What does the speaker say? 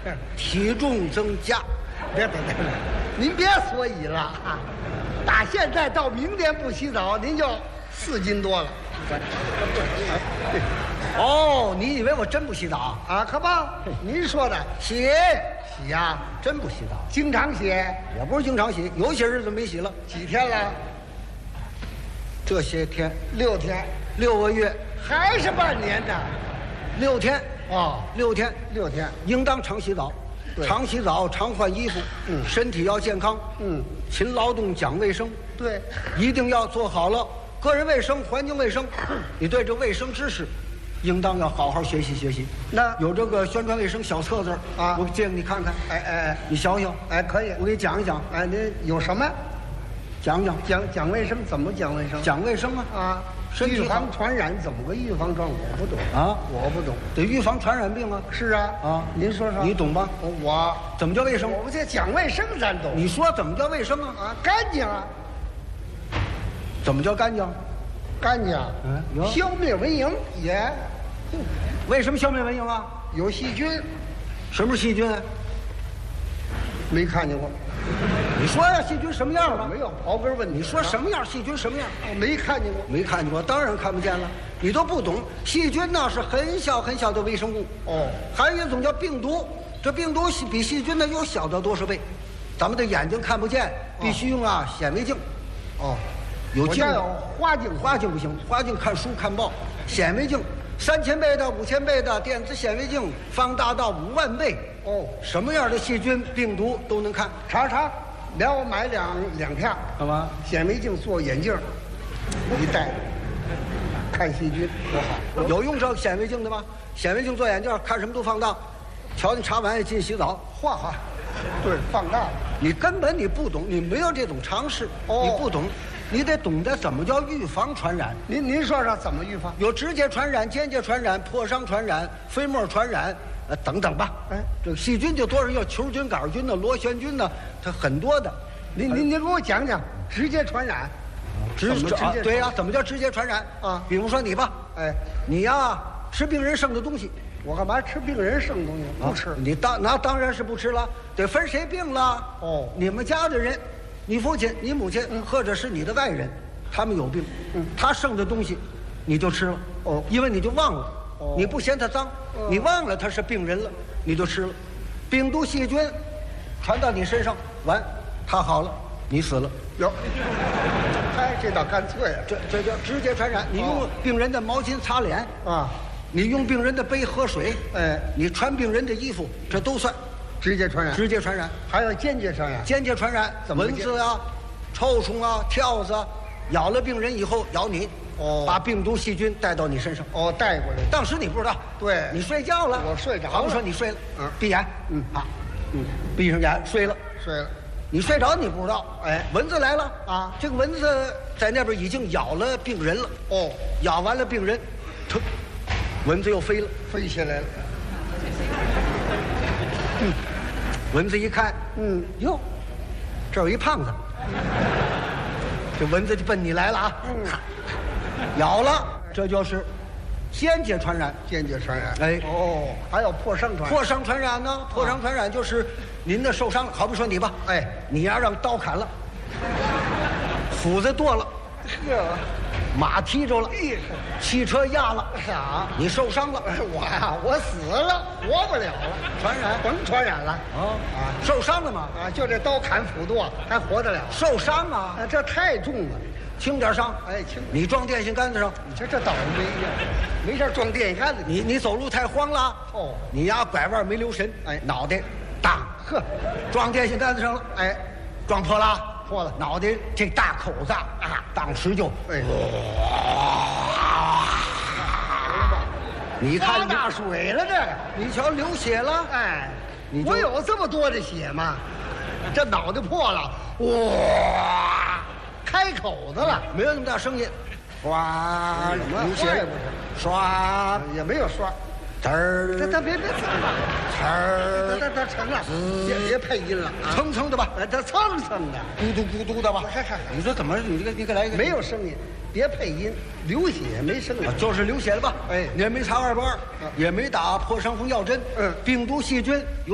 体重增加。 别，您别所以了啊！打现在到明年不洗澡，您就4斤多了。 哦，你以为我真不洗澡啊？可不，您说的洗洗呀， 真不洗澡， 经常洗， 也不是经常洗，有些日子没洗了。 几天了？ 这些天 6天 ，6个月， 还是半年呢 ？6天哦 ，6天 ，6天， 应当常洗澡， 对常洗澡，常换衣服，身体要健康，勤劳动，讲卫生， 对， 一定要做好了个人卫生、环境卫生。你对这卫生知识，应当要好好学习学习。 那有这个宣传卫生小册子啊， 我借给你看看。 哎， 你想想， 哎，可以， 我给你讲一讲。 哎，您有什么？ 讲讲卫生，怎么讲卫生？ 讲卫生啊！ 啊，预防传染，怎么个预防传？我不懂啊， 我不懂。 得预防传染病啊！ 是啊， 啊， 您说说， 你懂吧？ 我怎么叫卫生？ 我这讲卫生咱懂。 你说怎么叫卫生啊？ 啊，干净啊！ 怎么叫干净？ 干净。消灭蚊蝇也。 为什么消灭蚊蝇啊？ 有细菌。 什么是细菌？ 没看见过。 你说呀，细菌什么样了？ 没有刨根问底。 你说什么样？细菌什么样？ 没看见过。 没看见过，当然看不见了。你都不懂，细菌呢是很小很小的微生物。 哦， 还有一种叫病毒，这病毒比细菌呢又小到多少倍？咱们的眼睛看不见，必须用显微镜。 哦， 有镜。 有花镜， 花镜不行，花镜看书看报，显微镜3000倍的、5000倍的电子显微镜，放大到5万倍。 哦， 什么样的细菌、病毒都能看。 查，连我买两片， 干嘛？ 显微镜做眼镜，一戴，看细菌多好。 有用这个显微镜的吗？显微镜做眼镜，看什么都放大。瞧你查完进洗澡， 嚯，对，放大了。 你根本你不懂，你没有这种常识，你不懂，你得懂得怎么叫预防传染。 您说说怎么预防？ 有直接传染、间接传染、破伤传染、飞沫传染，等等吧。 哎， 这个细菌就多少，要球菌、杆菌呢、螺旋菌呢，它很多的。 您给我讲讲直接传染。 对呀，怎么叫直接传染啊？ 比如说你吧， 哎， 你呀吃病人剩的东西。 我干嘛吃病人剩的东西？不吃。 你那当然是不吃了，得分谁病了。 哦， 你们家的人，你父亲、你母亲，或者是你的外人，他们有病，他剩的东西，你就吃了。 哦， 因为你就忘了，你不嫌他脏，你忘了他是病人了，你就吃了。病毒细菌传到你身上，完，他好了，你死了。 有，哎，这倒干脆啊！ 这叫直接传染。你用病人的毛巾擦脸啊。 你用病人的杯喝水， 哎， 你穿病人的衣服，这都算直接传染。 直接传染， 还有间接传染。 间接传染，蚊子啊、臭虫啊、跳蚤啊，咬了病人以后咬你，把病毒细菌带到你身上。 带过来。 当时你不知道， 对， 你睡觉了， 我睡着了。 好比说你睡了，闭眼，闭上眼睡了，你睡着你不知道，哎，蚊子来了啊，这个蚊子在那边已经咬了病人了，咬完了病人，腾。蚊子又飞了， 飞起来了。 蚊子一看，哟，这有一胖子，这蚊子就奔你来了啊！咬了，这就是间接传染。 间接传染， 哎， 还有破伤传染。 破伤传染呢？破伤传染就是您的受伤，好比说你吧， 哎， 你要让刀砍了，斧子剁了，马踢着了，汽车压了， 啥？ 你受伤了， 我死了，活不了了， 传染， 甭传染了受伤了吗？ 就这刀砍斧剁还活得了？ 受伤啊， 这太重了， 轻点伤， 哎，轻。 你撞电线杆子上， 你这倒霉呀，没事撞电线杆子， 你走路太慌了，你呀拐弯没留神，哎，脑袋当，撞电线杆子上了， 哎， 撞破了。 破了， 脑袋这大口子当时就，你看发大水了，这你瞧流血了， 哎，我有这么多的血吗？这脑袋破了，哇，开口子了， 没有那么大声音，哗，流血不是， 刷也没有刷。 嘚儿， 他别他成了，别配音了， 蹭蹭的吧， 他蹭蹭的， 咕嘟咕嘟的吧。你说怎么？你给来一个没有声音，别配音，流血没声音， 就是流血了吧？ 哎， 也没插2瓣，也没打破伤风药针，病毒细菌有。